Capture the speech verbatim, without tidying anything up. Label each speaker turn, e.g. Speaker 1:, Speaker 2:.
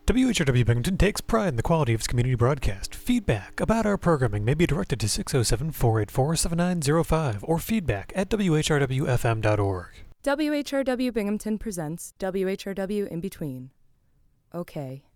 Speaker 1: W H R W Binghamton takes pride in the quality of its community broadcast. Feedback about our programming may be directed to six oh seven, four eight four, seven nine oh five or feedback at w h r w f m dot org.
Speaker 2: W H R W Binghamton presents W H R W In Between. Okay.